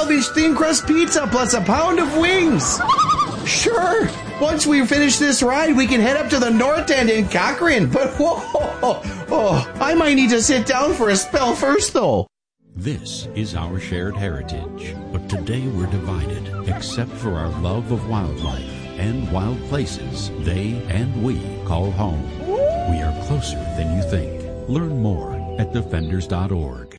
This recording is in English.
12-inch thin crust pizza plus a pound of wings. Sure. Once we finish this ride, we can head up to the North End in Cochrane. But I might need to sit down for a spell first, though. This is our shared heritage, but today we're divided, except for our love of wildlife and wild places they and we call home. We are closer than you think. Learn more at defenders.org.